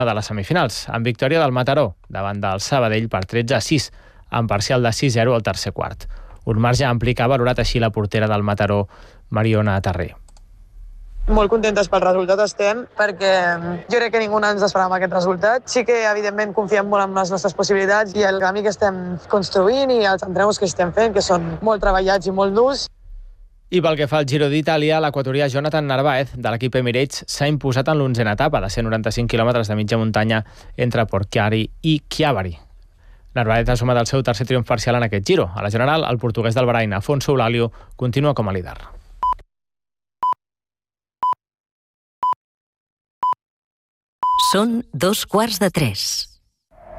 de les semifinals, amb victòria del Mataró davant del Sabadell per 13-6, amb parcial de 6-0 al tercer quart. Un marge ampli que ha valorat així la portera del Mataró, Mariona Terré. Molt contentes pel resultat estem, perquè jo crec que ningú ens esperava aquest resultat. Sí que, evidentment, confiem molt en les nostres possibilitats i el camí que estem construint i els entrenaments que estem fent, que són molt treballats i molt durs. I pel que fa al Giro d'Itàlia, l'equatorià Jonathan Narváez, de l'equip Emirates, s'ha imposat en l'11a etapa de 195 quilòmetres de mitja muntanya entre Porchiari i Chiavari. Narváez ha sumat el seu tercer triomf parcial en aquest Giro. A la general, el portuguès del Bahrain, Afonso Eulálio, continua com a líder. Són 2:15.